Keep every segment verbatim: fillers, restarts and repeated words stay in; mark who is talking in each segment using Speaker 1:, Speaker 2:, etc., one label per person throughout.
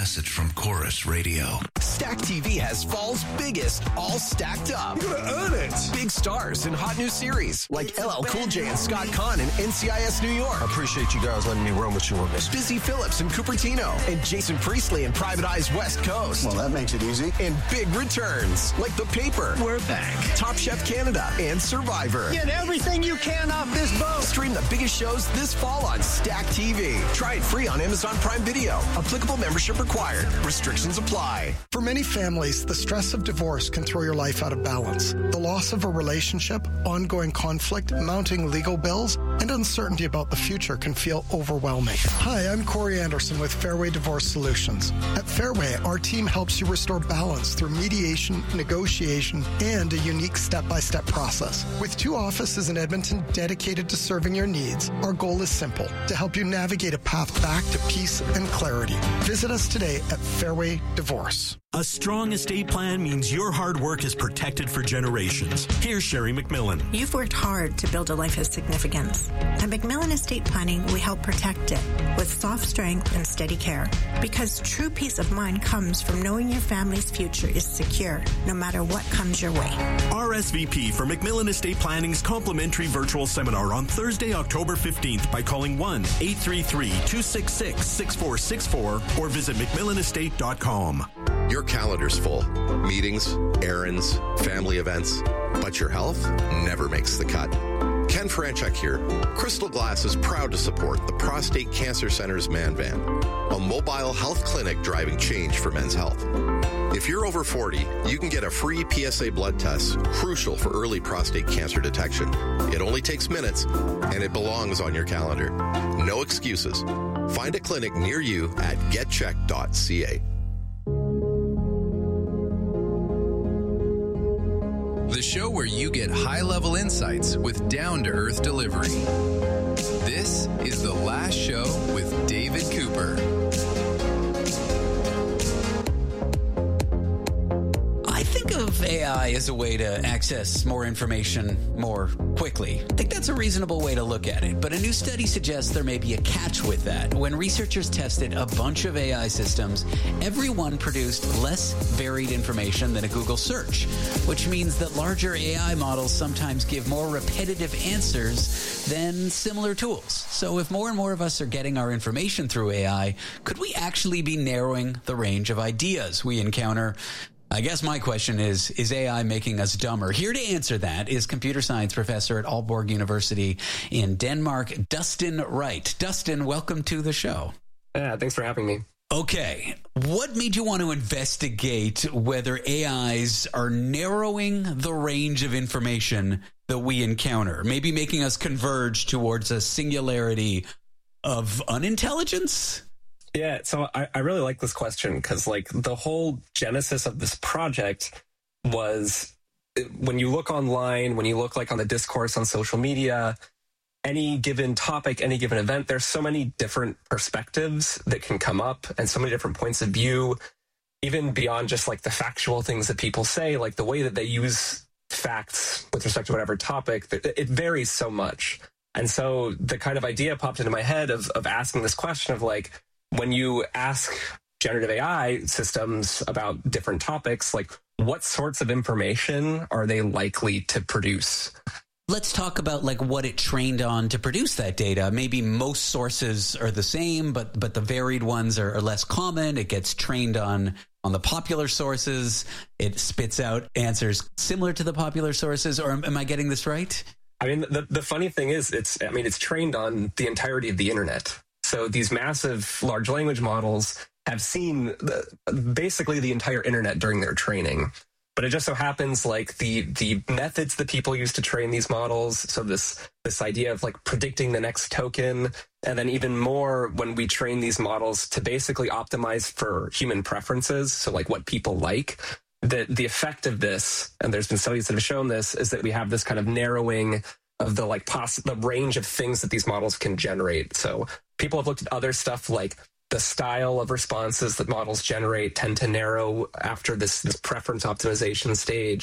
Speaker 1: message from Chorus Radio.
Speaker 2: Stack T V has fall's biggest, all stacked up.
Speaker 3: You're gonna earn it.
Speaker 2: Big stars and hot new series like L L Cool J and Scott Conn in N C I S New York.
Speaker 3: I appreciate you guys letting me run with you on this.
Speaker 2: Busy Phillips and Cupertino and Jason Priestley in Private Eye's West Coast.
Speaker 3: Well, that makes it easy.
Speaker 2: And big returns like The Paper.
Speaker 1: We're back.
Speaker 2: Top Chef Canada and Survivor.
Speaker 3: Get everything you can off this boat.
Speaker 2: Stream the biggest shows this fall on Stack T V. Try it free on Amazon Prime Video. Applicable membership required. Restrictions apply.
Speaker 4: For many families, the stress of divorce can throw your life out of balance. The loss of a relationship, ongoing conflict, mounting legal bills, and uncertainty about the future can feel overwhelming. Hi, I'm Corey Anderson with Fairway Divorce Solutions. At Fairway, our team helps you restore balance through mediation, negotiation, and a unique step-by-step process. With two offices in Edmonton dedicated to serving your needs, our goal is simple, to help you navigate a path back to peace and clarity. Visit us today at Fairway Divorce.
Speaker 5: A strong estate plan means your hard work is protected for generations. Here's Sherry McMillan.
Speaker 6: You've worked hard to build a life of significance. At McMillan Estate Planning, we help protect it with soft strength and steady care. Because true peace of mind comes from knowing your family's future is secure, no matter what comes your way.
Speaker 5: R S V P for McMillan Estate Planning's complimentary virtual seminar on Thursday, October fifteenth by calling one eight three three, two six six, six four six four or visit mcmillan estate dot com.
Speaker 7: Your calendar's full. Meetings, errands, family events, but your health never makes the cut. Ken Franchuk here. Crystal Glass is proud to support the Prostate Cancer Center's Man Van, a mobile health clinic driving change for men's health. If you're over forty, you can get a free P S A blood test, crucial for early prostate cancer detection. It only takes minutes, and it belongs on your calendar. No excuses. Find a clinic near you at get check dot c a.
Speaker 8: The show where you get high-level insights with down-to-earth delivery. This is The Last Show with David Cooper.
Speaker 9: I think of A I as a way to access more information more quickly. I think that's a reasonable way to look at it, but a new study suggests there may be a catch with that. When researchers tested a bunch of A I systems, every one produced less varied information than a Google search, which means that larger A I models sometimes give more repetitive answers than similar tools. So if more and more of us are getting our information through A I, could we actually be narrowing the range of ideas we encounter? I guess my question is, is A I making us dumber? Here to answer that is computer science professor at Aalborg University in Denmark, Dustin Wright. Dustin, welcome to the show.
Speaker 10: Yeah, thanks for having me.
Speaker 9: Okay. What made you want to investigate whether A Is are narrowing the range of information that we encounter, maybe making us converge towards a singularity of unintelligence?
Speaker 10: Yeah, so I, I really like this question because, like, the whole genesis of this project was when you look online, when you look, like, on the discourse on social media, any given topic, any given event, there's so many different perspectives that can come up and so many different points of view, even beyond just, like, the factual things that people say, like, the way that they use facts with respect to whatever topic, it varies so much. And so the kind of idea popped into my head of of asking this question of, like, when you ask generative A I systems about different topics, like, what sorts of information are they likely to produce?
Speaker 9: Let's talk about, like, what it trained on to produce that data. Maybe most sources are the same, but but the varied ones are, are less common. It gets trained on on the popular sources. It spits out answers similar to the popular sources. Or am, am I getting this right?
Speaker 10: I mean, the the funny thing is, it's I mean, it's trained on the entirety of the internet. So these massive large language models have seen the, basically the entire internet during their training. But it just so happens, like, the the methods that people use to train these models, so this this idea of, like, predicting the next token, and then even more when we train these models to basically optimize for human preferences, so, like, what people like, the the effect of this, and there's been studies that have shown this, is that we have this kind of narrowing of the, like, poss- the range of things that these models can generate. So people have looked at other stuff, like the style of responses that models generate tend to narrow after this, this preference optimization stage.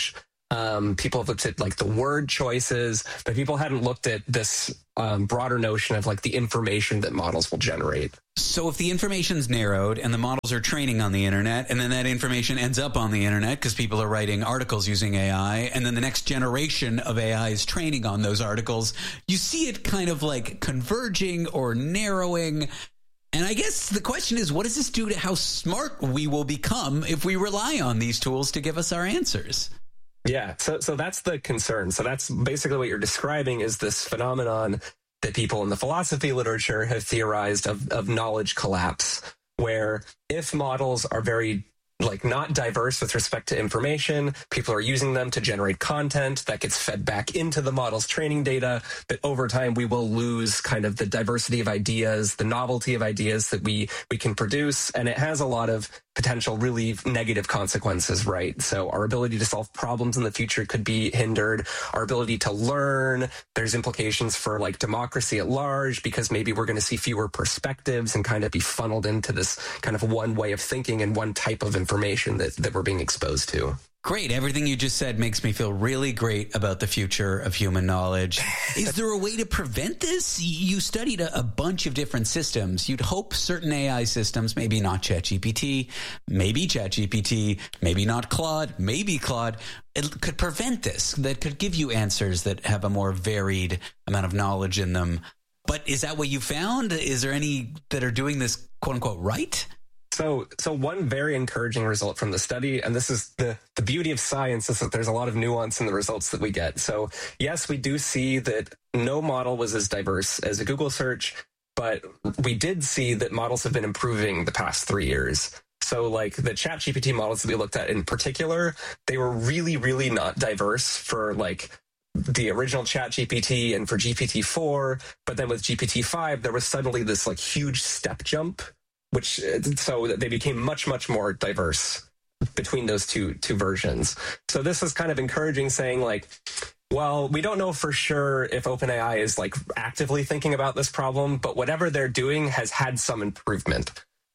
Speaker 10: Um, people have looked at like the word choices, but people hadn't looked at this um, broader notion of like the information that models will generate.
Speaker 9: So if the information's narrowed and the models are training on the internet, and then that information ends up on the internet because people are writing articles using A I, and then the next generation of A I is training on those articles, you see it kind of like converging or narrowing. And I guess the question is, what does this do to how smart we will become if we rely on these tools to give us our answers?
Speaker 10: Yeah, so so that's the concern. So that's basically what you're describing is this phenomenon that people in the philosophy literature have theorized of, of knowledge collapse, where if models are very like not diverse with respect to information, people are using them to generate content that gets fed back into the model's training data, that over time we will lose kind of the diversity of ideas, the novelty of ideas that we we can produce, and it has a lot of potential really negative consequences, right? So our ability to solve problems in the future could be hindered, our ability to learn, there's implications for like democracy at large, because maybe we're going to see fewer perspectives and kind of be funneled into this kind of one way of thinking and one type of information that, that we're being exposed to.
Speaker 9: Great. Everything you just said makes me feel really great about the future of human knowledge. Is there a way to prevent this? You studied a, a bunch of different systems. You'd hope certain A I systems, maybe not ChatGPT, maybe ChatGPT, maybe not Claude, maybe Claude, it could prevent this, that could give you answers that have a more varied amount of knowledge in them. But is that what you found? Is there any that are doing this, quote unquote, right?
Speaker 10: So, so one very encouraging result from the study, and this is the, the beauty of science, is that there's a lot of nuance in the results that we get. So yes, we do see that no model was as diverse as a Google search, but we did see that models have been improving the past three years. So like the ChatGPT models that we looked at in particular, they were really, really not diverse for like the original ChatGPT and for G P T four. But then with G P T five, there was suddenly this like huge step jump, which so they became much, much more diverse between those two two versions. So this is kind of encouraging, saying like, well, we don't know for sure if OpenAI is like actively thinking about this problem, but whatever they're doing has had some improvement.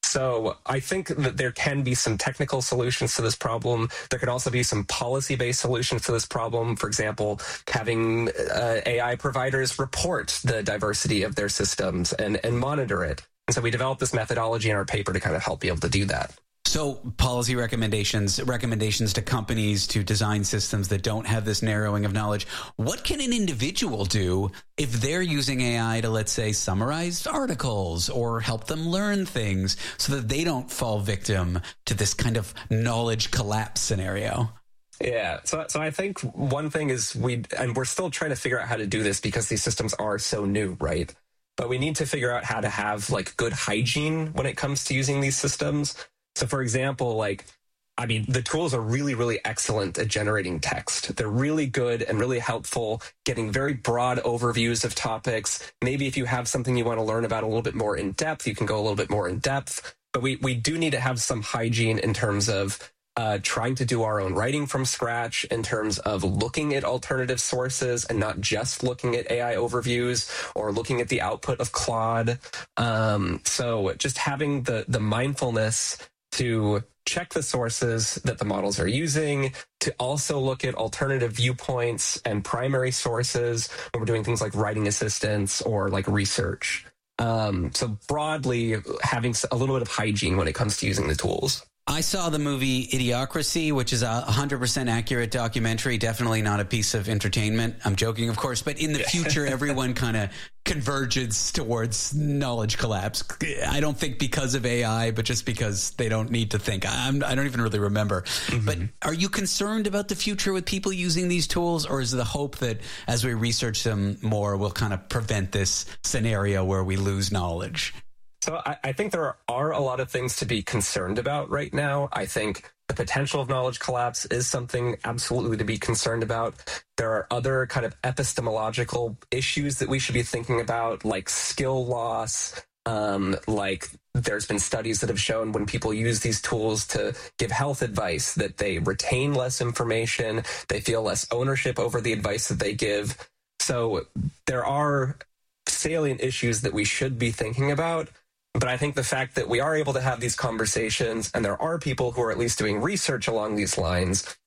Speaker 10: So I think that there can be some technical solutions to this problem. There could also be some policy-based solutions to this problem. For example, having uh, A I providers report the diversity of their systems and, and monitor it. And so we developed this methodology in our paper to kind of help be able to do that.
Speaker 9: So policy recommendations, recommendations to companies to design systems that don't have this narrowing of knowledge. What can an individual do if they're using A I to, let's say, summarize articles or help them learn things so that they don't fall victim to this kind of knowledge collapse scenario?
Speaker 10: Yeah, so so I think one thing is we, and we're still trying to figure out how to do this because these systems are so new, right? But we need to figure out how to have like good hygiene when it comes to using these systems. So for example, like, I mean, the tools are really, really excellent at generating text. They're really good and really helpful, getting very broad overviews of topics. Maybe if you have something you want to learn about a little bit more in depth, you can go a little bit more in depth. But we, we do need to have some hygiene in terms of uh, trying to do our own writing from scratch, in terms of looking at alternative sources and not just looking at A I overviews or looking at the output of Claude. Um, so just having the the mindfulness to check the sources that the models are using, to also look at alternative viewpoints and primary sources when we're doing things like writing assistance or like research. Um, so broadly, having a little bit of hygiene when it comes to using the tools.
Speaker 9: I saw the movie Idiocracy, which is a one hundred percent accurate documentary, definitely not a piece of entertainment. I'm joking, of course, but in the future, everyone kind of converges towards knowledge collapse. I don't think because of A I, but just because they don't need to think. I'm, I don't even really remember. Mm-hmm. But are you concerned about the future with people using these tools, or is the hope that as we research them more, we'll kind of prevent this scenario where we lose knowledge?
Speaker 10: So I, I think there are a lot of things to be concerned about right now. I think the potential of knowledge collapse is something absolutely to be concerned about. There are other kind of epistemological issues that we should be thinking about, like skill loss. Um, like there's been studies that have shown when people use these tools to give health advice that they retain less information, they feel less ownership over the advice that they give. So there are salient issues that we should be thinking about. But I think the fact that we are able to have these conversations and there are people who are at least doing research along these lines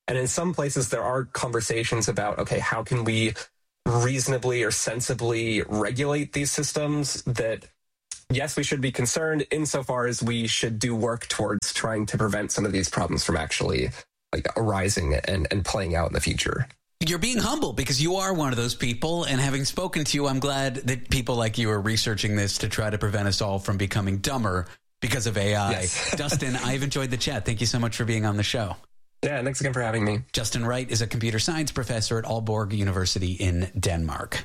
Speaker 10: And in some places, there are conversations about, okay, how can we reasonably or sensibly regulate these systems that, yes, we should be concerned insofar as we should do work towards trying to prevent some of these problems from actually like arising and, and playing out in the future.
Speaker 9: You're being humble because you are one of those people. And having spoken to you, I'm glad that people like you are researching this to try to prevent us all from becoming dumber because of A I. Yes. Dustin, I've enjoyed the chat. Thank you so much for being on the show.
Speaker 10: Yeah, thanks again for having me.
Speaker 9: Justin Wright is a computer science professor at Aalborg University in Denmark.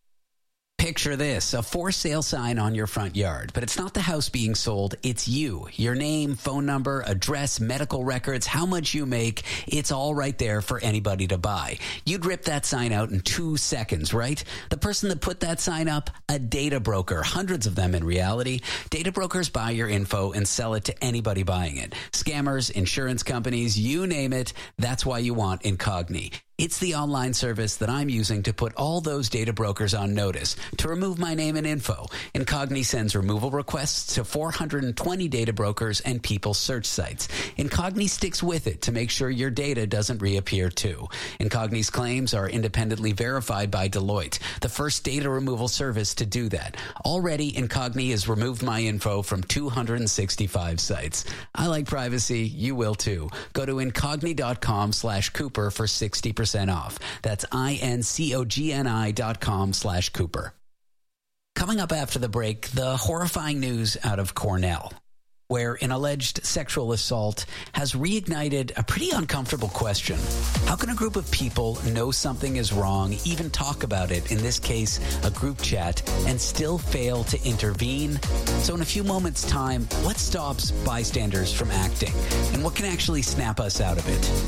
Speaker 9: Picture this, a for sale sign on your front yard, but it's not the house being sold, it's you. Your name, phone number, address, medical records, how much you make, it's all right there for anybody to buy. You'd rip that sign out in two seconds, right? The person that put that sign up, a data broker, hundreds of them in reality. Data brokers buy your info and sell it to anybody buying it. Scammers, insurance companies, you name it, that's why you want Incogni. It's the online service that I'm using to put all those data brokers on notice to remove my name and info. Incogni sends removal requests to four hundred twenty data brokers and people search sites. Incogni sticks with it to make sure your data doesn't reappear too. Incogni's claims are independently verified by Deloitte, the first data removal service to do that. Already, Incogni has removed my info from two hundred sixty-five sites. I like privacy. You will too. Go to incogni.com slash Cooper for sixty percent off. That's I-N-C-O-G-N-I dot com slash Cooper. Coming up after the break, the horrifying news out of Cornell, where an alleged sexual assault has reignited a pretty uncomfortable question. How can a group of people know something is wrong, even talk about it, in this case, a group chat, and still fail to intervene? So in a few moments' time, what stops bystanders from acting? And what can actually snap us out of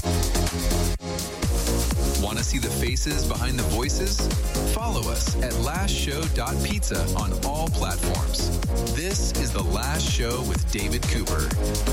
Speaker 9: it?
Speaker 8: Want to see the faces behind the voices? Follow us at last show dot pizza on all platforms. This is The Last Show with David Cooper.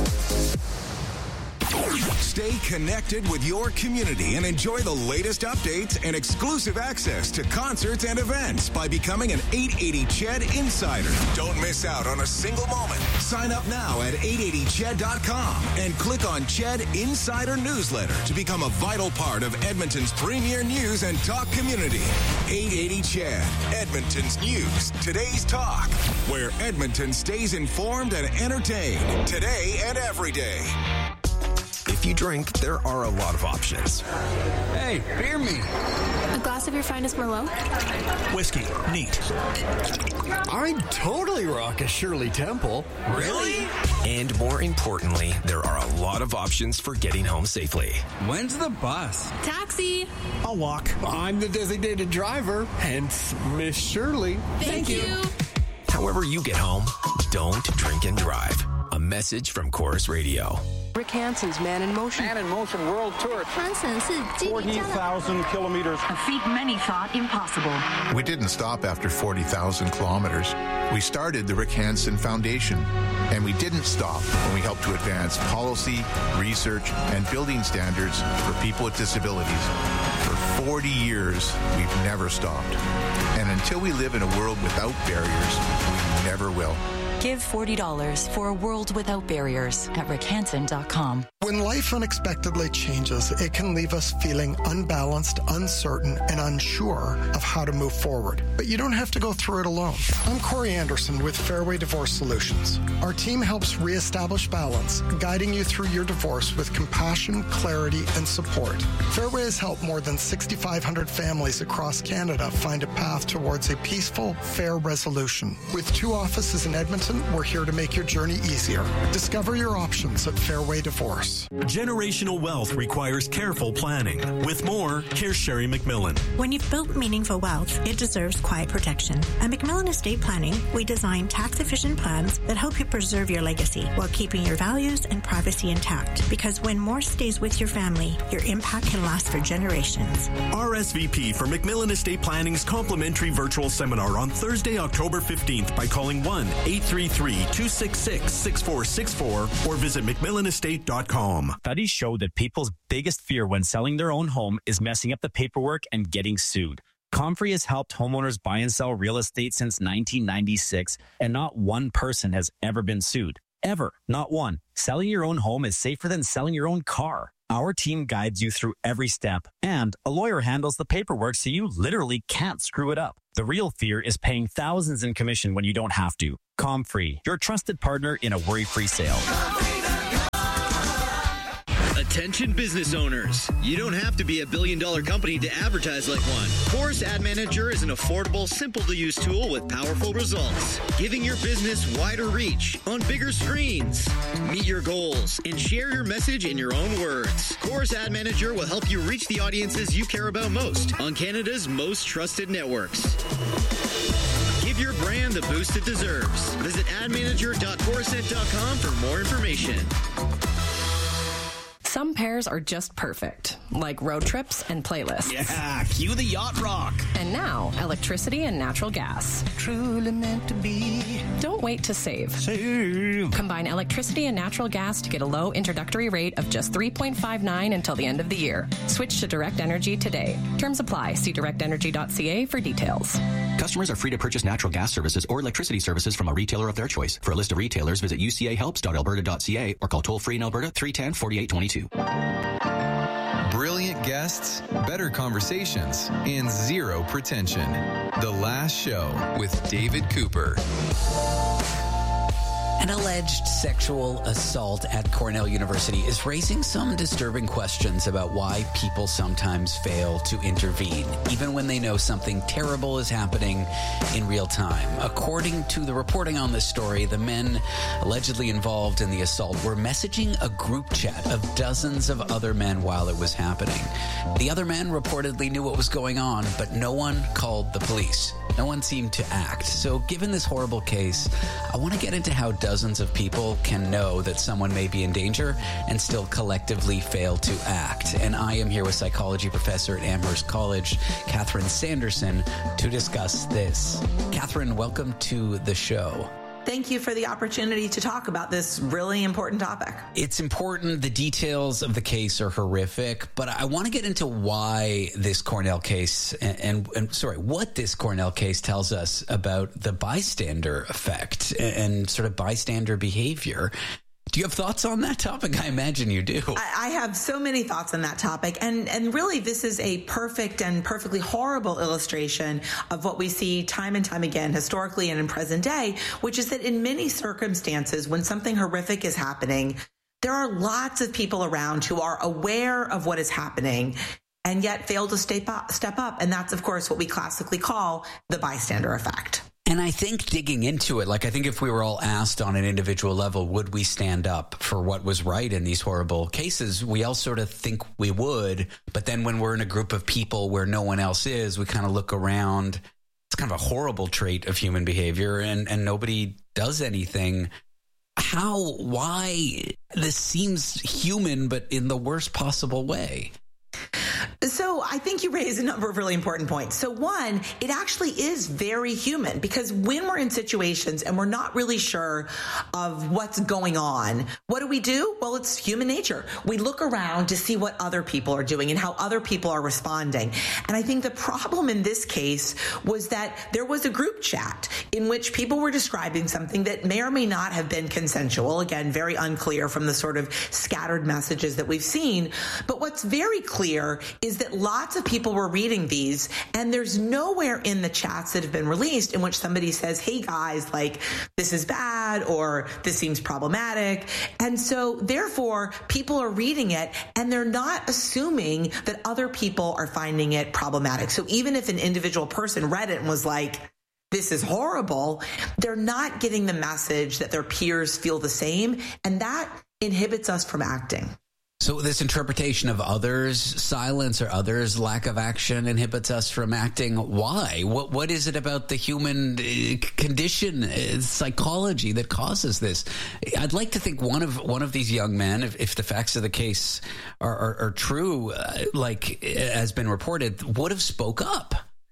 Speaker 11: Stay connected with your community and enjoy the latest updates and exclusive access to concerts and events by becoming an eight eighty C H E D Insider. Don't miss out on a single moment. Sign up now at eight eighty C H E D dot com and click on C H E D Insider Newsletter to become a vital part of Edmonton's premier news and talk community. eight eighty C H E D, Edmonton's news, today's talk, where Edmonton stays informed and entertained today and every day.
Speaker 2: If you drink, there are a lot of options.
Speaker 12: Hey, beer me.
Speaker 13: A glass of your finest Merlot?
Speaker 12: Whiskey. Neat.
Speaker 3: I'd totally rock a Shirley Temple.
Speaker 12: Really?
Speaker 2: And more importantly, there are a lot of options for getting home safely.
Speaker 12: When's the bus?
Speaker 13: Taxi.
Speaker 3: I'll walk. I'm the designated driver, hence Miss Shirley.
Speaker 13: Thank, Thank you. you.
Speaker 2: However you get home, don't drink and drive. A message from Chorus Radio.
Speaker 14: Rick Hansen's Man in Motion.
Speaker 15: Man in Motion World Tour.
Speaker 16: forty thousand kilometers.
Speaker 17: A feat many thought impossible.
Speaker 18: We didn't stop after forty thousand kilometers. We started the Rick Hansen Foundation. And we didn't stop when we helped to advance policy, research, and building standards for people with disabilities. For forty years, we've never stopped. And until we live in a world without barriers, we never will.
Speaker 17: Give forty dollars for a world without barriers at rick hansen dot com.
Speaker 4: When life unexpectedly changes, it can leave us feeling unbalanced, uncertain, and unsure of how to move forward. But you don't have to go through it alone. I'm Corey Anderson with Fairway Divorce Solutions. Our team helps reestablish balance, guiding you through your divorce with compassion, clarity, and support. Fairway has helped more than six thousand five hundred families across Canada find a path towards a peaceful, fair resolution. With two offices in Edmonton, we're here to make your journey easier. Discover your options at Fairway Divorce.
Speaker 5: Generational wealth requires careful planning. With more, here's Sherry McMillan.
Speaker 6: When you've built meaningful wealth, it deserves quiet protection. At McMillan Estate Planning, we design tax-efficient plans that help you preserve your legacy while keeping your values and privacy intact. Because when more stays with your family, your impact can last for generations.
Speaker 5: R S V P for McMillan Estate Planning's complimentary virtual seminar on Thursday, October fifteenth by calling one eight three three, two six six, six four six four or visit mcmillan estate dot com.
Speaker 19: Studies show that people's biggest fear when selling their own home is messing up the paperwork and getting sued. Comfrey has helped homeowners buy and sell real estate since nineteen ninety-six, and not one person has ever been sued. Ever. Not one. Selling your own home is safer than selling your own car. Our team guides you through every step, and a lawyer handles the paperwork so you literally can't screw it up. The real fear is paying thousands in commission when you don't have to. ComFree, your trusted partner in a worry-free sale.
Speaker 15: Attention business owners. You don't have to be a billion dollar company to advertise like one. Chorus Ad Manager is an affordable, simple to use tool with powerful results, giving your business wider reach on bigger screens. Meet your goals and share your message in your own words. Chorus Ad Manager will help you reach the audiences you care about most on Canada's most trusted networks. Give your brand the boost it deserves. Visit ad manager dot corusent dot com for more information.
Speaker 20: Some pairs are just perfect, like road trips and playlists.
Speaker 12: Yeah, cue the yacht rock.
Speaker 20: And now, electricity and natural gas.
Speaker 12: Truly meant to be.
Speaker 20: Don't wait to save.
Speaker 12: Save.
Speaker 20: Combine electricity and natural gas to get a low introductory rate of just three point five nine until the end of the year. Switch to Direct Energy today. Terms apply. See direct energy dot c a for details.
Speaker 21: Customers are free to purchase natural gas services or electricity services from a retailer of their choice. For a list of retailers, visit u c a helps dot alberta dot c a or call toll-free in Alberta three one zero, four eight two two.
Speaker 8: Brilliant guests, better conversations, and zero pretension. The Last Show with David Cooper.
Speaker 9: An alleged sexual assault at Cornell University is raising some disturbing questions about why people sometimes fail to intervene, even when they know something terrible is happening in real time. According to the reporting on this story, the men allegedly involved in the assault were messaging a group chat of dozens of other men while it was happening. The other men reportedly knew what was going on, but no one called the police. No one seemed to act. So given this horrible case, I want to get into how dozens of people can know that someone may be in danger and still collectively fail to act. And I am here with psychology professor at Amherst College, Catherine Sanderson, to discuss this. Catherine, welcome to the show.
Speaker 22: Thank you for the opportunity to talk about this really important topic.
Speaker 9: It's important. The details of the case are horrific, but I want to get into why this Cornell case and, and, and sorry, what this Cornell case tells us about the bystander effect and, and sort of bystander behavior. Do you have thoughts on that topic? I imagine you do.
Speaker 22: I, I have so many thoughts on that topic. And, and really, this is a perfect and perfectly horrible illustration of what we see time and time again, historically and in present day, which is that in many circumstances, when something horrific is happening, there are lots of people around who are aware of what is happening and yet fail to step up, step up. And that's, of course, what we classically call the bystander effect.
Speaker 9: And I think digging into it, like I think if we were all asked on an individual level, would we stand up for what was right in these horrible cases? We all sort of think we would. But then when we're in a group of people where no one else is, we kind of look around. It's kind of a horrible trait of human behavior and, and nobody does anything. How, why? This seems human, but in the worst possible way.
Speaker 22: So I think you raise a number of really important points. So one, it actually is very human because when we're in situations and we're not really sure of what's going on, what do we do? Well, it's human nature. We look around to see what other people are doing and how other people are responding. And I think the problem in this case was that there was a group chat in which people were describing something that may or may not have been consensual. Again, very unclear from the sort of scattered messages that we've seen. But what's very clear is that lots of people were reading these, and there's nowhere in the chats that have been released in which somebody says, hey guys, like this is bad or this seems problematic. And so therefore people are reading it and they're not assuming that other people are finding it problematic. So even if an individual person read it and was like, this is horrible, they're not getting the message that their peers feel the same. And that inhibits us from acting.
Speaker 9: So this interpretation of others' silence or others' lack of action inhibits us from acting. Why? What What is it about the human condition, psychology that causes this? I'd like to think one of one of these young men, if, if the facts of the case are, are, are true, uh, like has been reported, would have spoke up.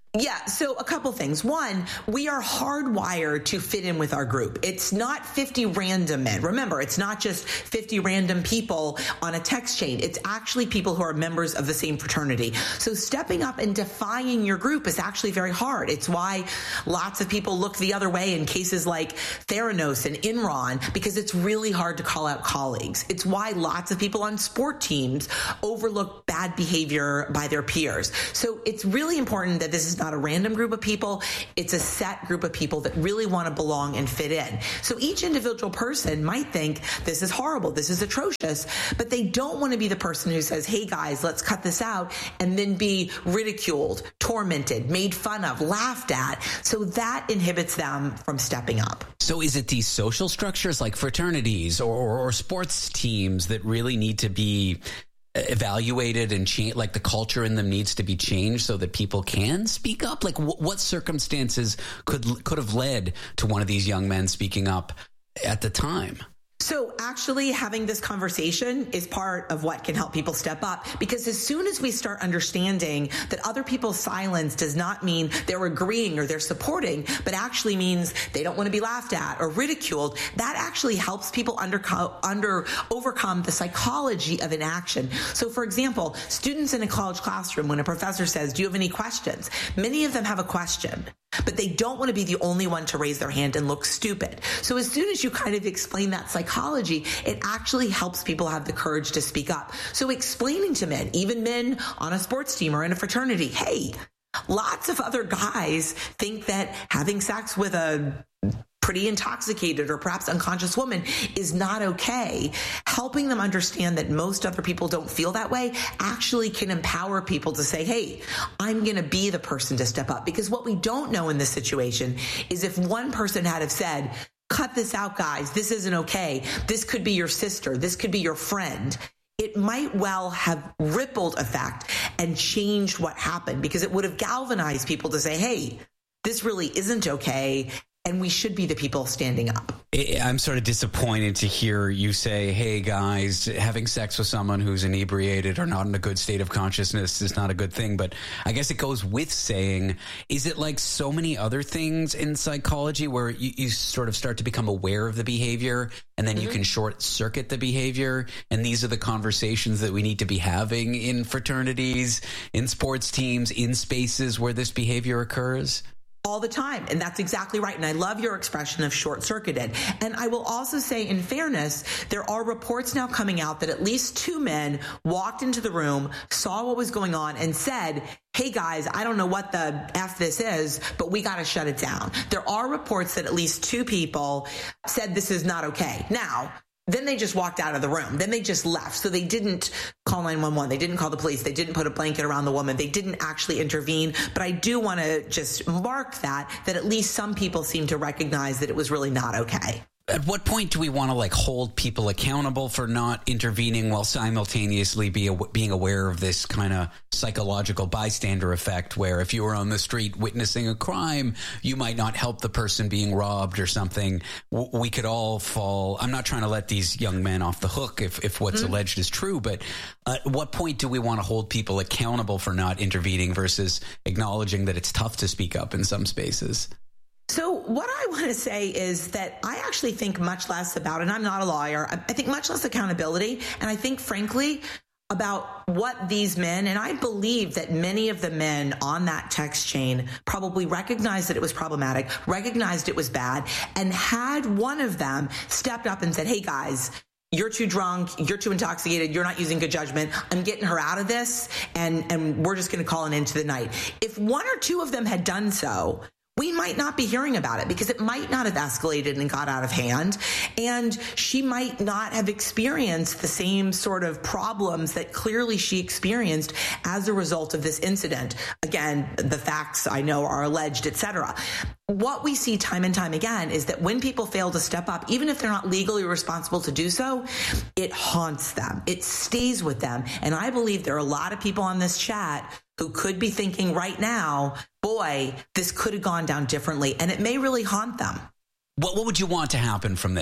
Speaker 22: Yeah, so a couple things. One, we are hardwired to fit in with our group. It's not fifty random men. Remember, it's not just fifty random people on a text chain. It's actually people who are members of the same fraternity. So stepping up and defying your group is actually very hard. It's why lots of people look the other way in cases like Theranos and Enron, because it's really hard to call out colleagues. It's why lots of people on sport teams overlook bad behavior by their peers. So it's really important that this is not a random group of people. It's a set group of people that really want to belong and fit in. So each individual person might think this is horrible, this is atrocious, but they don't want to be the person who says, hey guys, let's cut this out, and then be ridiculed, tormented, made fun of, laughed at. So that inhibits them from stepping up.
Speaker 9: So is it these social structures like fraternities or, or, or sports teams that really need to be evaluated and change, like the culture in them needs to be changed so that people can speak up? Like w- what circumstances could could have led to one of these young men speaking up at the time?
Speaker 22: So actually having this conversation is part of what can help people step up, because as soon as we start understanding that other people's silence does not mean they're agreeing or they're supporting, but actually means they don't want to be laughed at or ridiculed, that actually helps people under, under overcome the psychology of inaction. So for example, students in a college classroom, when a professor says, do you have any questions? Many of them have a question, but they don't want to be the only one to raise their hand and look stupid. So as soon as you kind of explain that psychology, it actually helps people have the courage to speak up. So explaining to men, even men on a sports team or in a fraternity, hey, lots of other guys think that having sex with a pretty intoxicated or perhaps unconscious woman is not okay. Helping them understand that most other people don't feel that way actually can empower people to say, hey, I'm going to be the person to step up. Because what we don't know in this situation is if one person had have said, cut this out, guys, this isn't okay, this could be your sister, this could be your friend, it might well have rippled effect and changed what happened, because it would have galvanized people to say, hey, this really isn't okay, and we should be the people standing up.
Speaker 9: I'm sort of disappointed to hear you say, hey, guys, having sex with someone who's inebriated or not in a good state of consciousness is not a good thing. But I guess it goes with saying, is it like so many other things in psychology where you, you sort of start to become aware of the behavior and then mm-hmm. you can short circuit the behavior? And these are the conversations that we need to be having in fraternities, in sports teams, in spaces where this behavior occurs?
Speaker 22: All the time. And that's exactly right. And I love your expression of short-circuited. And I will also say, in fairness, there are reports now coming out that at least two men walked into the room, saw what was going on, and said, hey guys, I don't know what the F this is, but we got to shut it down. There are reports that at least two people said this is not okay. Now, then they just walked out of the room. Then they just left. So they didn't call nine one one. They didn't call the police. They didn't put a blanket around the woman. They didn't actually intervene. But I do want to just mark that, that at least some people seem to recognize that it was really not okay.
Speaker 9: At what point do we want to like hold people accountable for not intervening while simultaneously be being aware of this kind of psychological bystander effect where if you were on the street witnessing a crime, you might not help the person being robbed or something? We could all fall. I'm not trying to let these young men off the hook if, if what's mm-hmm. alleged is true, but at what point do we want to hold people accountable for not intervening versus acknowledging that it's tough to speak up in some spaces?
Speaker 22: So what I want to say is that I actually think much less about, and I'm not a lawyer, I think much less accountability. And I think, frankly, about what these men, and I believe that many of the men on that text chain probably recognized that it was problematic, recognized it was bad, and had one of them stepped up and said, hey, guys, you're too drunk, you're too intoxicated, you're not using good judgment, I'm getting her out of this, and, and we're just going to call an end to the night. If one or two of them had done so, we might not be hearing about it because it might not have escalated and got out of hand. And she might not have experienced the same sort of problems that clearly she experienced as a result of this incident. Again, the facts I know are alleged, et cetera. What we see time and time again is that when people fail to step up, even if they're not legally responsible to do so, it haunts them. It stays with them. And I believe there are a lot of people on this chat who could be thinking right now, boy, this could have gone down differently, and it may really haunt them.
Speaker 9: What, what would you want to happen from this?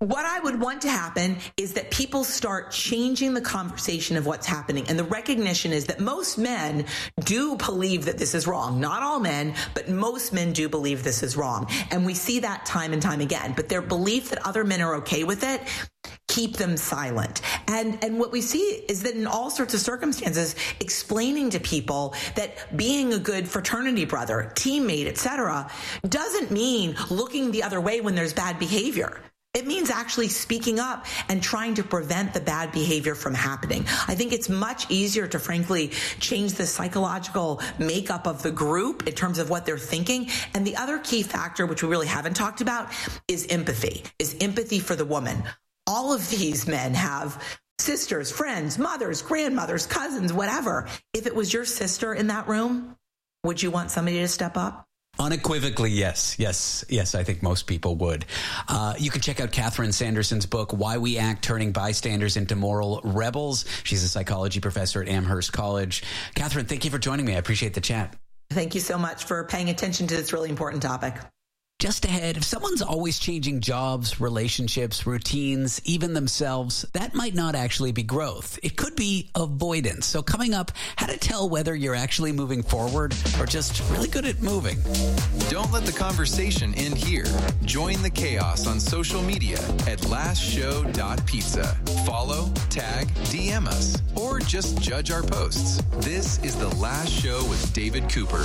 Speaker 22: what I would want to happen is that people start changing the conversation of what's happening. And the recognition is that most men do believe that this is wrong. Not all men, but most men do believe this is wrong. And we see that time and time again. But their belief that other men are okay with it keep them silent. And and what we see is that in all sorts of circumstances, explaining to people that being a good fraternity brother, teammate, et cetera, doesn't mean looking the other way when there's bad behavior. It means actually speaking up and trying to prevent the bad behavior from happening. I think it's much easier to, frankly, change the psychological makeup of the group in terms of what they're thinking. And the other key factor, which we really haven't talked about, is empathy, is empathy for the woman. All of these men have sisters, friends, mothers, grandmothers, cousins, whatever. If it was your sister in that room, would you want somebody to step up?
Speaker 9: Unequivocally, yes. Yes. Yes, I think most people would. Uh, you can check out Catherine Sanderson's book, Why We Act, Turning Bystanders into Moral Rebels. She's a psychology professor at Amherst College. Catherine, thank you for joining me. I appreciate the chat.
Speaker 22: Thank you so much for paying attention to this really important topic.
Speaker 9: Just ahead, if someone's always changing jobs, relationships, routines, even themselves, that might not actually be growth. It could be avoidance. So coming up, how to tell whether you're actually moving forward or just really good at moving.
Speaker 8: Don't let the conversation end here. Join the chaos on social media at last show dot pizza. Follow, tag, D M us, or just judge our posts. This is The Last Show with David Cooper.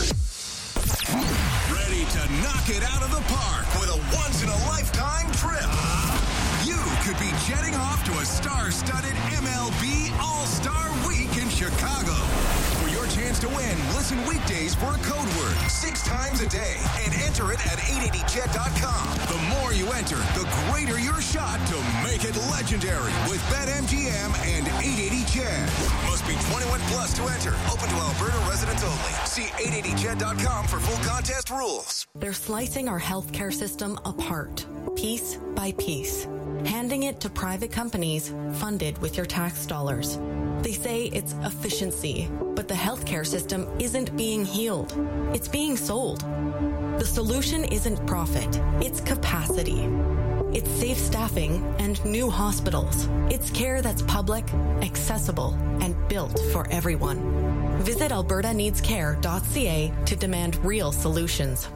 Speaker 11: Ready to knock it out of the park with a once-in-a-lifetime trip? You could be jetting off to a star-studded M L B All-Star Week in Chicago. For your chance to win, listen weekdays for a code word six times a day and enter it at eight eighty jet dot com. The more you enter, the greater your shot to make it legendary with BetMGM and eight eighty Jet. Must be twenty-one plus to enter. Open to Alberta residents only. See eight eighty jet dot com for full contest rules.
Speaker 1: They're slicing our healthcare system apart, piece by piece, handing it to private companies funded with your tax dollars. They say it's efficiency, but the healthcare system isn't being healed. It's being sold. The solution isn't profit, it's capacity. It's safe staffing and new hospitals. It's care that's public, accessible, and built for everyone. Visit alberta needs care dot c a to demand real solutions.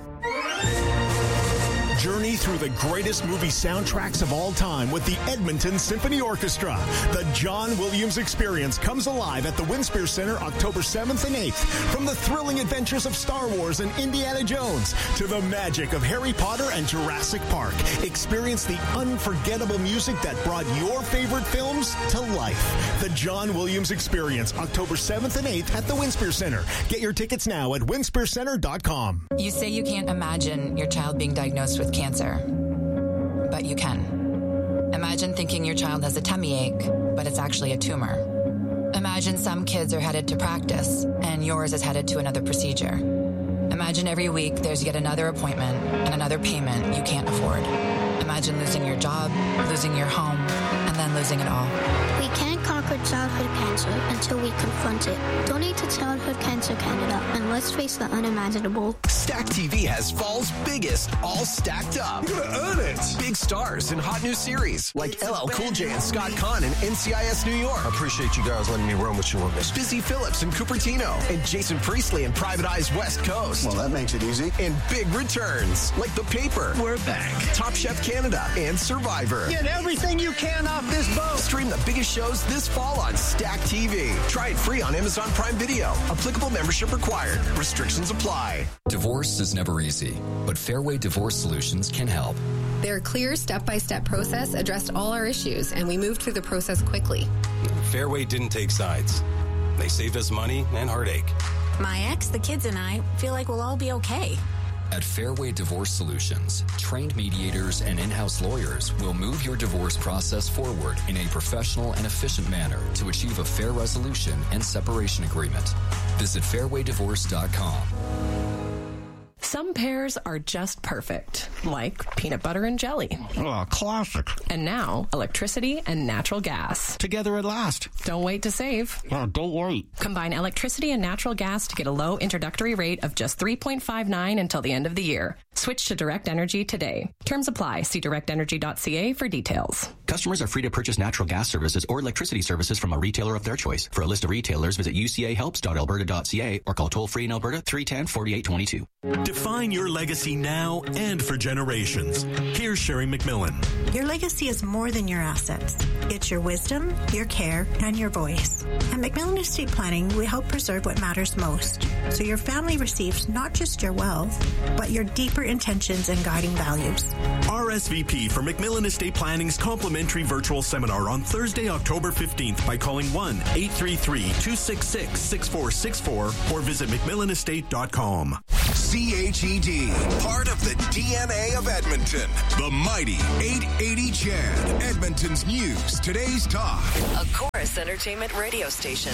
Speaker 7: Journey through the greatest movie soundtracks of all time with the Edmonton Symphony Orchestra. The John Williams Experience comes alive at the Winspear Center October seventh and eighth. From the thrilling adventures of Star Wars and Indiana Jones to the magic of Harry Potter and Jurassic Park, experience the unforgettable music that brought your favorite films to life. The John Williams Experience, October seventh and eighth at the Winspear Center. Get your tickets now at winspear center dot com.
Speaker 23: You say you can't imagine your child being diagnosed with cancer, but you can. Imagine thinking your child has a tummy ache, but it's actually a tumor. Imagine some kids are headed to practice, and yours is headed to another procedure. Imagine every week there's yet another appointment and another payment you can't afford. Imagine losing your job, losing your home, and then losing it all.
Speaker 24: We can't conquer childhood cancer until we confront it. Donate to Childhood Cancer Canada, and let's face the unimaginable.
Speaker 2: Stack T V has fall's biggest, all stacked up.
Speaker 11: You're gonna earn it.
Speaker 2: Big stars in hot new series like L L Cool J and Scott Conn in N C I S New York.
Speaker 25: I appreciate you guys letting me run with you on this.
Speaker 2: Busy Phillips in Cupertino and Jason Priestley in Private Eye's West Coast.
Speaker 25: Well, that makes it easy.
Speaker 2: And big returns like The Paper.
Speaker 25: We're back.
Speaker 2: Top Chef Canada and Survivor.
Speaker 12: Get everything you can off this boat.
Speaker 2: Stream the biggest shows this fall on Stack T V. Try it free on Amazon Prime Video. Applicable membership required. Restrictions apply.
Speaker 26: Divorce is never easy, but Fairway Divorce Solutions can help.
Speaker 27: Their clear step-by-step process addressed all our issues, and we moved through the process quickly.
Speaker 28: Fairway didn't take sides. They saved us money and heartache.
Speaker 29: My ex, the kids, and I feel like we'll all be okay.
Speaker 26: At Fairway Divorce Solutions, trained mediators and in-house lawyers will move your divorce process forward in a professional and efficient manner to achieve a fair resolution and separation agreement. Visit fairway divorce dot com.
Speaker 20: Some pairs are just perfect, like peanut butter and jelly.
Speaker 7: Oh, classic.
Speaker 20: And now, electricity and natural gas.
Speaker 7: Together at last.
Speaker 20: Don't wait to save.
Speaker 7: Oh, don't wait.
Speaker 20: Combine electricity and natural gas to get a low introductory rate of just three point five nine until the end of the year. Switch to Direct Energy today. Terms apply. See direct energy dot c a for details.
Speaker 21: Customers are free to purchase natural gas services or electricity services from a retailer of their choice. For a list of retailers, visit u c a helps dot alberta dot c a or call toll-free in Alberta three one zero, four eight two two.
Speaker 5: Define your legacy now and for generations. Here's Sherry McMillan.
Speaker 29: Your legacy is more than your assets. It's your wisdom, your care, and your voice. At Macmillan Estate Planning, we help preserve what matters most, so your family receives not just your wealth, but your deeper intentions and guiding values.
Speaker 5: R S V P for Macmillan Estate Planning's complimentary virtual seminar on Thursday, October fifteenth by calling one eight three three, two six six, six four six four or visit macmillan estate dot com.
Speaker 11: C H E D, part of the D N A of Edmonton. The mighty eight eighty C H E D, Edmonton's news, today's talk.
Speaker 3: A Chorus Entertainment radio station.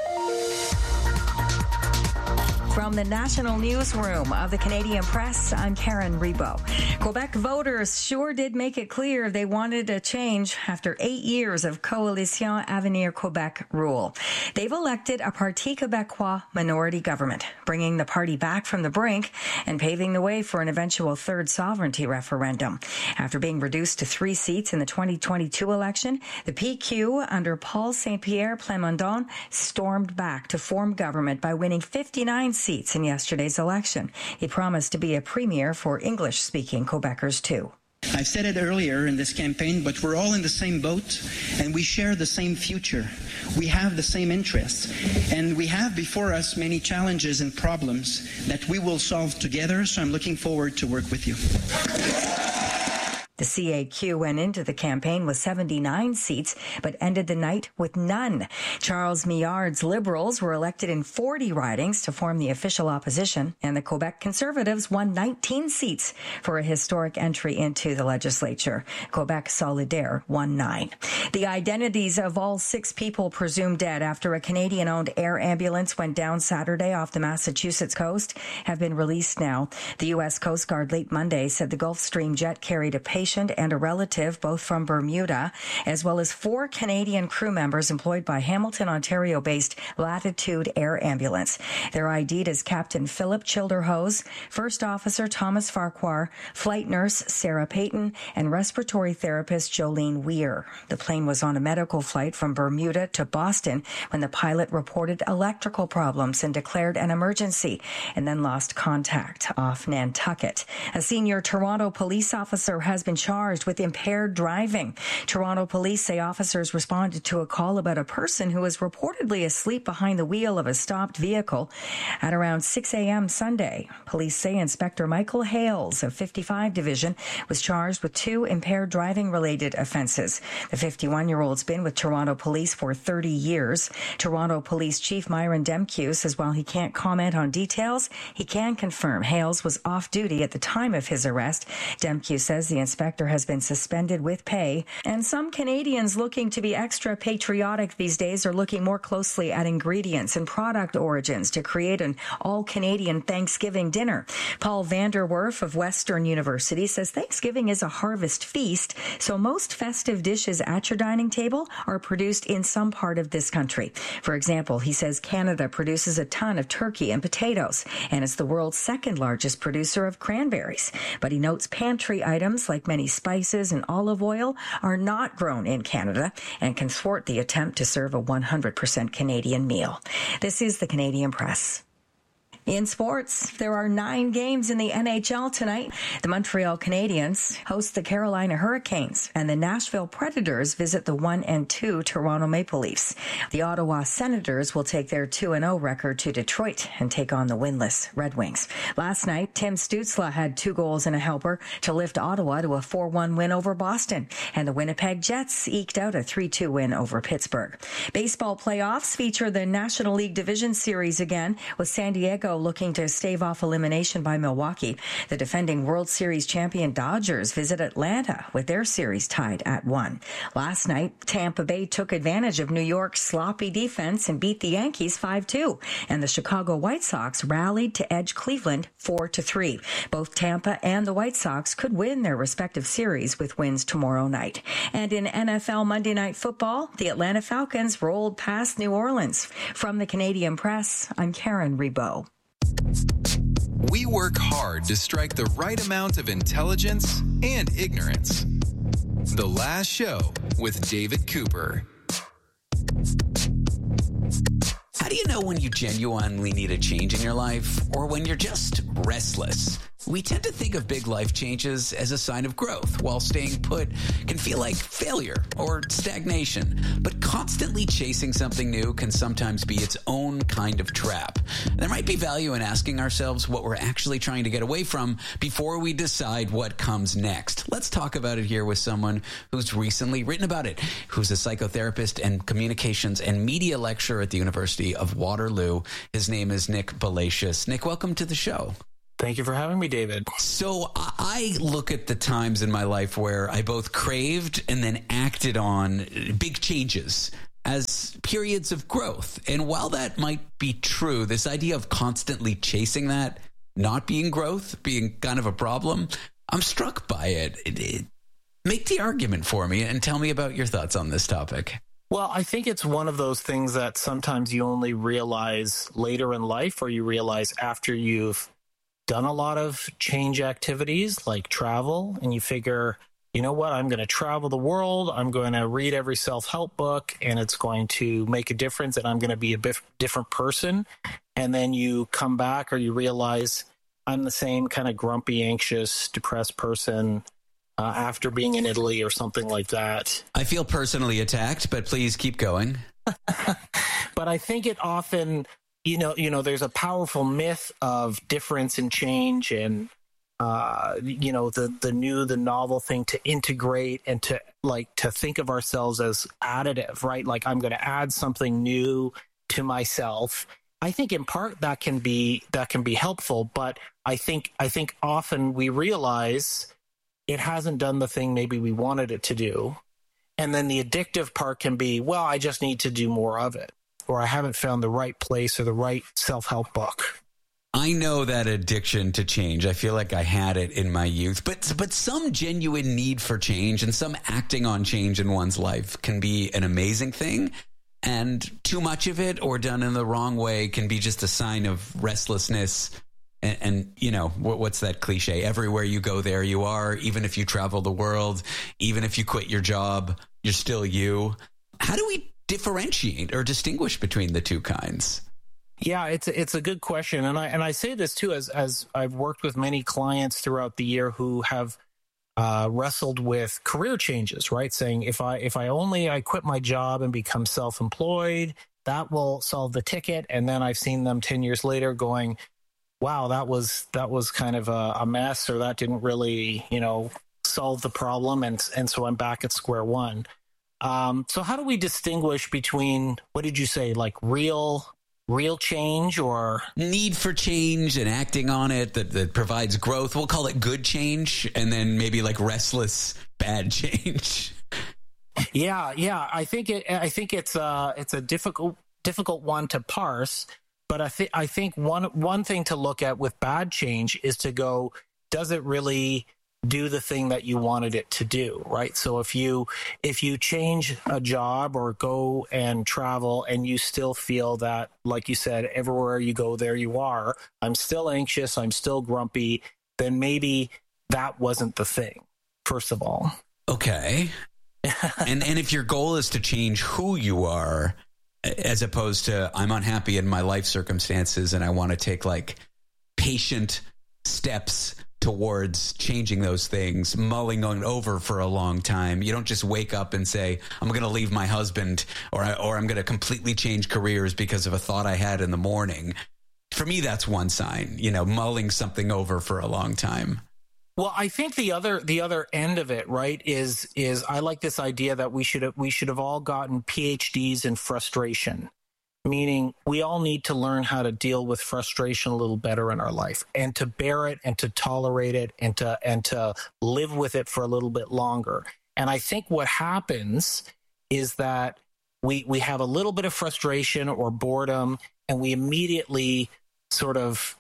Speaker 4: From the National Newsroom of the Canadian Press, I'm Karen Rebo. Quebec voters sure did make it clear they wanted a change after eight years of Coalition Avenir Quebec rule. They've elected a Parti Québécois minority government, bringing the party back from the brink and paving the way for an eventual third sovereignty referendum. After being reduced to three seats in the twenty twenty-two election, the P Q under Paul Saint-Pierre Plamondon stormed back to form government by winning fifty-nine seats in yesterday's election. He promised to be a premier for English-speaking Quebecers, too.
Speaker 6: I've said it earlier in this campaign, but we're all in the same boat and we share the same future. We have the same interests and we have before us many challenges and problems that we will solve together, so I'm looking forward to work with you.
Speaker 4: The C A Q went into the campaign with seventy-nine seats, but ended the night with none. Charles Millard's Liberals were elected in forty ridings to form the official opposition, and the Quebec Conservatives won nineteen seats for a historic entry into the legislature. Quebec Solidaire won nine. The identities of all six people presumed dead after a Canadian-owned air ambulance went down Saturday off the Massachusetts coast have been released now. The U S Coast Guard late Monday said the Gulfstream jet carried a patient and a relative, both from Bermuda, as well as four Canadian crew members employed by Hamilton, Ontario-based Latitude Air Ambulance. They're I D'd as Captain Philip Childerhose, First Officer Thomas Farquhar, Flight Nurse Sarah Payton, and Respiratory Therapist Jolene Weir. The plane was on a medical flight from Bermuda to Boston when the pilot reported electrical problems and declared an emergency, and then lost contact off Nantucket. A senior Toronto police officer has been charged with impaired driving. Toronto police say officers responded to a call about a person who was reportedly asleep behind the wheel of a stopped vehicle at around six a.m. Sunday. Police say Inspector Michael Hales of fifty-five Division was charged with two impaired driving-related offenses. The fifty-one-year-old's been with Toronto police for thirty years. Toronto Police Chief Myron Demkew says while he can't comment on details, he can confirm Hales was off duty at the time of his arrest. Demkew says the inspector has been suspended with pay, and some Canadians looking to be extra patriotic these days are looking more closely at ingredients and product origins to create an all-Canadian Thanksgiving dinner. Paul Vanderwerf of Western University says Thanksgiving is a harvest feast, so most festive dishes at your dining table are produced in some part of this country. For example, he says Canada produces a ton of turkey and potatoes, and is the world's second largest producer of cranberries. But he notes pantry items like many spices and olive oil are not grown in Canada and can thwart the attempt to serve a one hundred percent Canadian meal. This is the Canadian Press. In sports, there are nine games in the N H L tonight. The Montreal Canadiens host the Carolina Hurricanes, and the Nashville Predators visit the one and two Toronto Maple Leafs. The Ottawa Senators will take their two and oh record to Detroit and take on the winless Red Wings. Last night, Tim Stützle had two goals and a helper to lift Ottawa to a four one win over Boston, and the Winnipeg Jets eked out a three two win over Pittsburgh. Baseball playoffs feature the National League Division Series again, with San Diego looking to stave off elimination by Milwaukee. The defending World Series champion Dodgers visit Atlanta with their series tied at one. Last night, Tampa Bay took advantage of New York's sloppy defense and beat the Yankees five two. And the Chicago White Sox rallied to edge Cleveland four to three. Both Tampa and the White Sox could win their respective series with wins tomorrow night. And in N F L Monday Night Football, the Atlanta Falcons rolled past New Orleans. From the Canadian Press, I'm Karen Rebo.
Speaker 8: We work hard to strike the right amount of intelligence and ignorance. The Last Show with David Cooper.
Speaker 9: How do you know when you genuinely need a change in your life or when you're just restless? We tend to think of big life changes as a sign of growth, while staying put can feel like failure or stagnation. But constantly chasing something new can sometimes be its own kind of trap. There might be value in asking ourselves what we're actually trying to get away from before we decide what comes next. Let's talk about it here with someone who's recently written about it, who's a psychotherapist and communications and media lecturer at the University of Waterloo. His name is Nick Balacius. Nick, welcome to the show.
Speaker 10: Thank you for having me, David.
Speaker 9: So I look at the times in my life where I both craved and then acted on big changes as periods of growth. And while that might be true, this idea of constantly chasing that, not being growth, being kind of a problem, I'm struck by it. it, it make the argument for me and tell me about your thoughts on this topic.
Speaker 10: Well, I think it's one of those things that sometimes you only realize later in life, or you realize after you've done a lot of change activities like travel, and you figure, you know what, I'm going to travel the world, I'm going to read every self-help book, and it's going to make a difference, and I'm going to be a bit different person. And then you come back, or you realize I'm the same kind of grumpy, anxious, depressed person uh, after being in Italy or something like that.
Speaker 9: I feel personally attacked, but please keep going.
Speaker 10: But I think it often... You know, you know, there's a powerful myth of difference and change, and uh, you know, the the new, the novel thing to integrate and to like to think of ourselves as additive, right? Like I'm going to add something new to myself. I think in part that can be that can be helpful, but I think I think often we realize it hasn't done the thing maybe we wanted it to do, and then the addictive part can be, well, I just need to do more of it, or I haven't found the right place or the right self-help book.
Speaker 9: I know that addiction to change. I feel like I had it in my youth, but but some genuine need for change and some acting on change in one's life can be an amazing thing. And too much of it or done in the wrong way can be just a sign of restlessness. And, and you know, what, what's that cliche? Everywhere you go, there you are. Even if you travel the world, even if you quit your job, you're still you. How do we differentiate or distinguish between the two kinds?
Speaker 10: Yeah, it's a, it's a good question, and I and I say this too as as I've worked with many clients throughout the year who have uh, wrestled with career changes, right? Saying if I if I only I quit my job and become self-employed, that will solve the ticket. And then I've seen them ten years later going, "Wow, that was that was kind of a, a mess, or that didn't really you know solve the problem," and and so I'm back at square one. Um, so how do we distinguish between, what did you say, like real real change or
Speaker 9: need for change and acting on it that, that provides growth? We'll call it good change, and then maybe like restless bad change.
Speaker 10: Yeah, yeah. I think it. I think it's a it's a difficult difficult one to parse. But I think I think one one thing to look at with bad change is to go, does it really do the thing that you wanted it to do, right? So if you if you change a job or go and travel and you still feel that, like you said, everywhere you go, there you are, I'm still anxious, I'm still grumpy, then maybe that wasn't the thing, first of all.
Speaker 9: Okay. and and if your goal is to change who you are, as opposed to I'm unhappy in my life circumstances and I want to take like patient steps towards changing those things, mulling on over for a long time. You don't just wake up and say, I'm going to leave my husband, or, or I'm going to completely change careers because of a thought I had in the morning. For me, that's one sign, you know, mulling something over for a long time.
Speaker 10: Well, I think the other the other end of it, right, is is I like this idea that we should have, we should have all gotten P H Ds in frustration, meaning we all need to learn how to deal with frustration a little better in our life and to bear it and to tolerate it and to and to live with it for a little bit longer. And I think what happens is that we we have a little bit of frustration or boredom, and we immediately sort of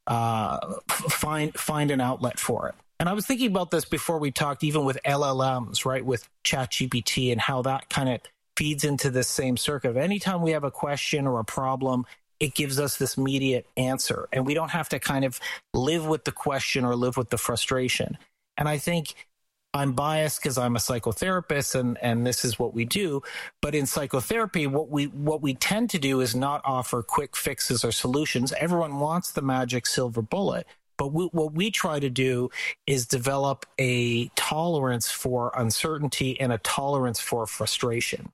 Speaker 10: uh, find find an outlet for it. And I was thinking about this before we talked, even with L L Ms, right, with ChatGPT, and how that kind of feeds into this same circuit. Anytime we have a question or a problem, it gives us this immediate answer, and we don't have to kind of live with the question or live with the frustration. And I think I'm biased because I'm a psychotherapist, and, and this is what we do. But in psychotherapy, what we what we tend to do is not offer quick fixes or solutions. Everyone wants the magic silver bullet. But we, what we try to do is develop a tolerance for uncertainty and a tolerance for frustration.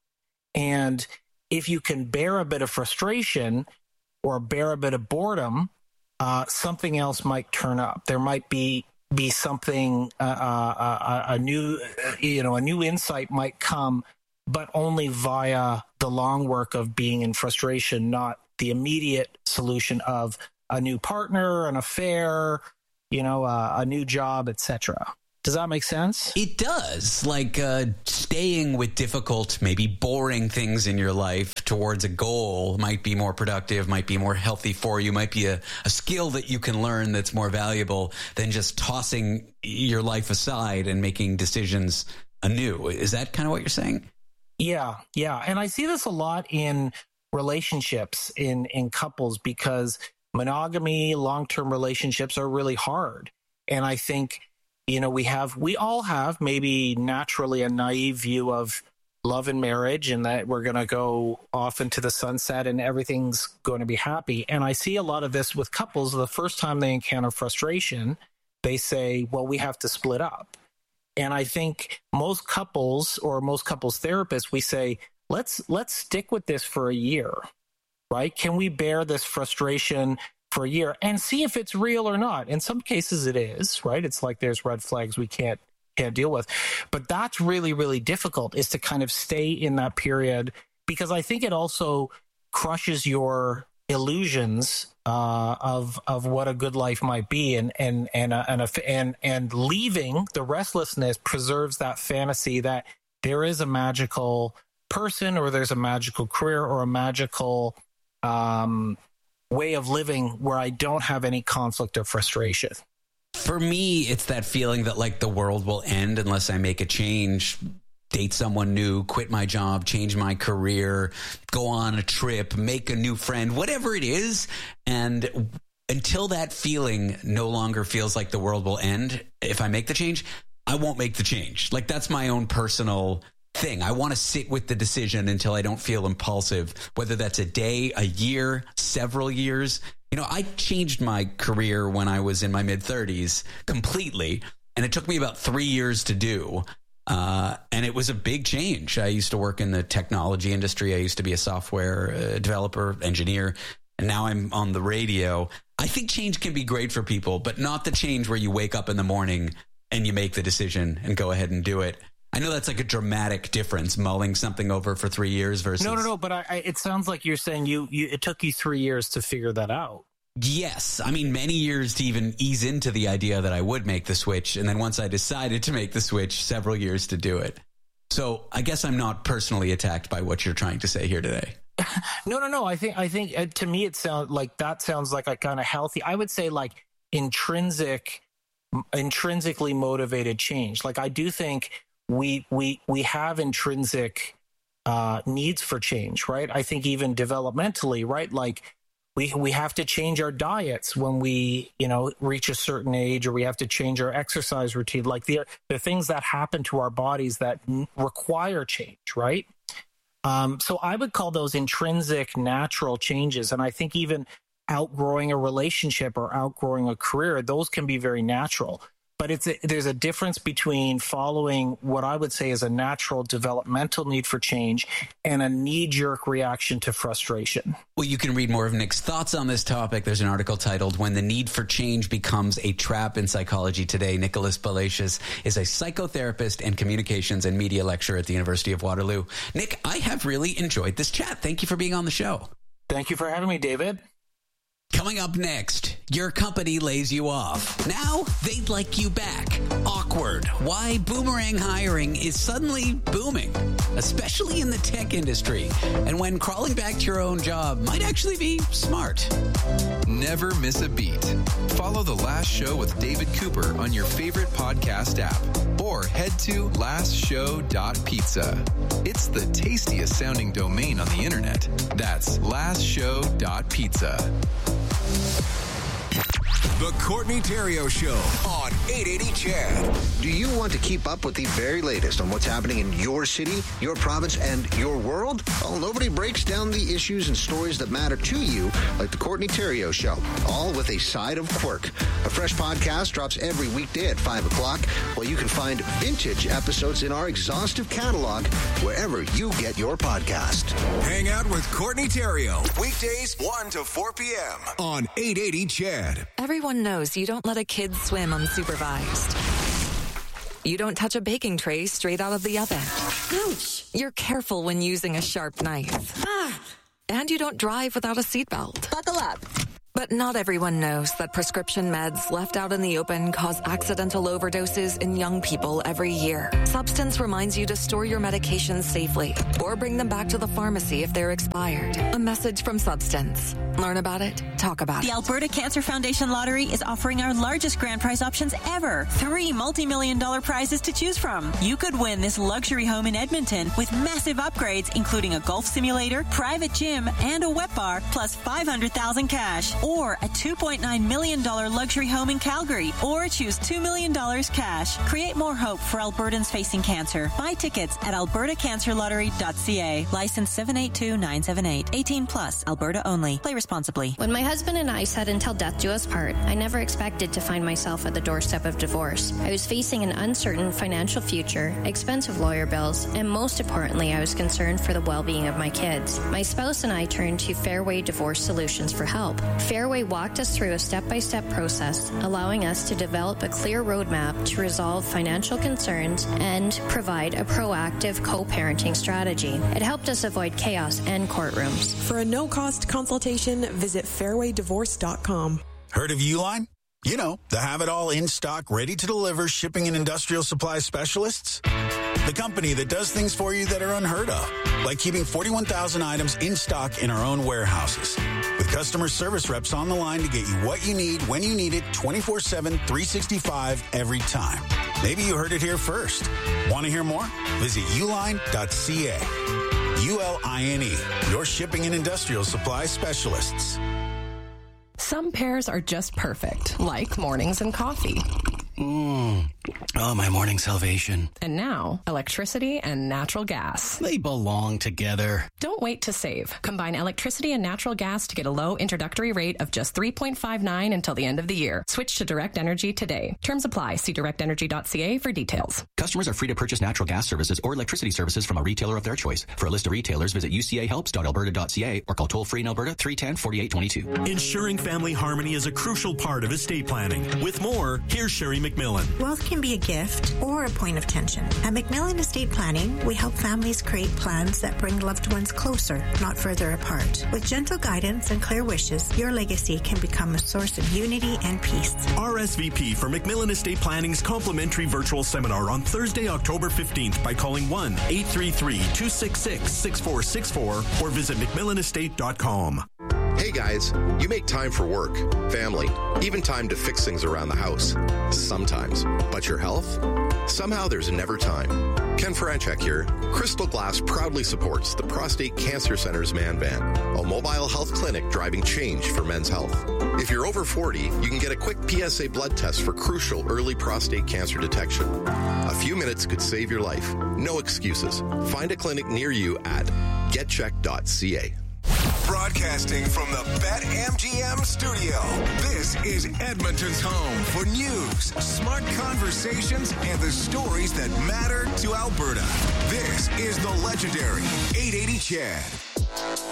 Speaker 10: And if you can bear a bit of frustration or bear a bit of boredom, uh, something else might turn up. There might be be something, uh, uh, a, a new, you know, a new insight might come, but only via the long work of being in frustration, not the immediate solution of a new partner, an affair, you know, uh, a new job, et cetera. Does that make sense?
Speaker 9: It does. Like uh, staying with difficult, maybe boring things in your life towards a goal might be more productive, might be more healthy for you, might be a, a skill that you can learn that's more valuable than just tossing your life aside and making decisions anew. Is that kind of what you're saying?
Speaker 10: Yeah, yeah. And I see this a lot in relationships, in, in couples, because monogamy, long-term relationships are really hard. And I think, you know, we have, we all have maybe naturally a naive view of love and marriage, and that we're going to go off into the sunset and everything's going to be happy. And I see a lot of this with couples. The first time they encounter frustration, they say, well, we have to split up. And I think most couples or most couples therapists, we say, let's, let's stick with this for a year. Right? Can we bear this frustration for a year and see if it's real or not? In some cases it is, right? It's like there's red flags we can't can't deal with. But that's really, really difficult, is to kind of stay in that period, because I think it also crushes your illusions uh, of of what a good life might be, and and and uh, and, a, and and leaving the restlessness preserves that fantasy that there is a magical person, or there's a magical career, or a magical Um, way of living where I don't have any conflict or frustration.
Speaker 9: For me, it's that feeling that like the world will end unless I make a change, date someone new, quit my job, change my career, go on a trip, make a new friend, whatever it is. And until that feeling no longer feels like the world will end, if I make the change, I won't make the change. Like, that's my own personal thing. I want to sit with the decision until I don't feel impulsive, whether that's a day, a year, several years. You know, I changed my career when I was in my mid thirties completely, and it took me about three years to do. Uh, and it was a big change. I used to work in the technology industry. I used to be a software uh, developer, engineer, and now I'm on the radio. I think change can be great for people, but not the change where you wake up in the morning and you make the decision and go ahead and do it. I know that's like a dramatic difference, mulling something over for three years versus...
Speaker 10: No, no, no, but I, I, it sounds like you're saying you, you it took you three years to figure that out.
Speaker 9: Yes. I mean, many years to even ease into the idea that I would make the switch. And then once I decided to make the switch, several years to do it. So I guess I'm not personally attacked by what you're trying to say here today.
Speaker 10: No, no, no. I think, I think uh, to me, it sounds like that sounds like a kind of healthy, I would say like intrinsic, intrinsically motivated change. Like, I do think we we we have intrinsic uh, needs for change, right? I think even developmentally, right? Like we we have to change our diets when we, you know, reach a certain age, or we have to change our exercise routine. Like the the things that happen to our bodies that n- require change, right? Um, so I would call those intrinsic, natural changes. And I think even outgrowing a relationship or outgrowing a career, those can be very natural. But it's a, there's a difference between following what I would say is a natural developmental need for change and a knee-jerk reaction to frustration.
Speaker 9: Well, you can read more of Nick's thoughts on this topic. There's an article titled "When the Need for Change Becomes a Trap in Psychology Today." Nicholas Palacios is a psychotherapist and communications and media lecturer at the University of Waterloo. Nick, I have really enjoyed this chat. Thank you for being on the show.
Speaker 10: Thank you for having me, David.
Speaker 9: Coming up next, your company lays you off. Now they'd like you back. Awkward. Why boomerang hiring is suddenly booming, especially in the tech industry, and when crawling back to your own job might actually be smart.
Speaker 8: Never miss a beat. Follow The Last Show with David Cooper on your favorite podcast app, or head to last show dot pizza. It's the tastiest sounding domain on the internet. That's last show dot pizza.
Speaker 11: The Courtney Theriault Show on eight eighty C H E D.
Speaker 12: Do you want to keep up with the very latest on what's happening in your city, your province, and your world? Well, nobody breaks down the issues and stories that matter to you like The Courtney Theriault Show, all with a side of quirk. A fresh podcast drops every weekday at five o'clock, while you can find vintage episodes in our exhaustive catalog wherever you get your podcast.
Speaker 11: Hang out with Courtney Theriault, weekdays one to four p.m. on eight eighty C H E D.
Speaker 3: Everyone knows you don't let a kid swim unsupervised. You don't touch a baking tray straight out of the oven. Ouch! You're careful when using a sharp knife. Ah. And you don't drive without a seatbelt. Buckle up. But not everyone knows that prescription meds left out in the open cause accidental overdoses in young people every year. Substance reminds you to store your medications safely or bring them back to the pharmacy if they're expired. A message from Substance. Learn about it, talk about
Speaker 1: the
Speaker 3: it.
Speaker 1: The Alberta Cancer Foundation Lottery is offering our largest grand prize options ever. Three multi-million dollar prizes to choose from. You could win this luxury home in Edmonton with massive upgrades, including a golf simulator, private gym, and a wet bar, plus five hundred thousand cash. Or a two point nine million dollars luxury home in Calgary. Or choose two million dollars cash. Create more hope for Albertans facing cancer. Buy tickets at alberta cancer lottery dot c a. License seven eight two nine seven eight. eighteen plus. Alberta only. Play responsibly.
Speaker 13: When my husband and I said until death do us part, I never expected to find myself at the doorstep of divorce. I was facing an uncertain financial future, expensive lawyer bills, and most importantly, I was concerned for the well-being of my kids. My spouse and I turned to Fairway Divorce Solutions for help. Fairway walked us through a step-by-step process, allowing us to develop a clear roadmap to resolve financial concerns and provide a proactive co-parenting strategy. It helped us avoid chaos and courtrooms.
Speaker 14: For a no-cost consultation, visit fairway divorce dot com.
Speaker 15: Heard of Uline? You know, the have-it-all in-stock, ready-to-deliver shipping and industrial supply specialists. The company that does things for you that are unheard of, like keeping forty-one thousand items in stock in our own warehouses. With customer service reps on the line to get you what you need, when you need it, twenty-four seven, three sixty-five, every time. Maybe you heard it here first. Want to hear more? Visit uline dot c a. U L I N E, your shipping and industrial supply specialists.
Speaker 20: Some pairs are just perfect, like mornings and coffee.
Speaker 21: Mmm. Oh, my morning salvation.
Speaker 20: And now, electricity and natural gas.
Speaker 21: They belong together.
Speaker 20: Don't wait to save. Combine electricity and natural gas to get a low introductory rate of just three point five nine until the end of the year. Switch to Direct Energy today. Terms apply. See direct energy dot c a for details.
Speaker 21: Customers are free to purchase natural gas services or electricity services from a retailer of their choice. For a list of retailers, visit u c a helps dot alberta dot c a or call toll-free in Alberta three one zero, four eight two two.
Speaker 5: Ensuring family harmony is a crucial part of estate planning. With more, here's Sherry McMillan.
Speaker 29: Wealth can be a gift or a point of tension. At McMillan Estate Planning, we help families create plans that bring loved ones closer, not further apart. With gentle guidance and clear wishes, your legacy can become a source of unity and peace.
Speaker 5: R S V P for McMillan Estate Planning's complimentary virtual seminar on Thursday, October fifteenth by calling one eight three three, two six six, six four six four or visit mcmillan estate dot com.
Speaker 16: Hey guys, you make time for work, family, even time to fix things around the house. Sometimes. But your health? Somehow there's never time. Ken Franchek here. Crystal Glass proudly supports the Prostate Cancer Center's Man Van, a mobile health clinic driving change for men's health. If you're over forty, you can get a quick P S A blood test for crucial early prostate cancer detection. A few minutes could save your life. No excuses. Find a clinic near you at get check dot c a.
Speaker 11: Broadcasting from the BetMGM studio, this is Edmonton's home for news, smart conversations, and the stories that matter to Alberta. This is the legendary eight eighty C H E D.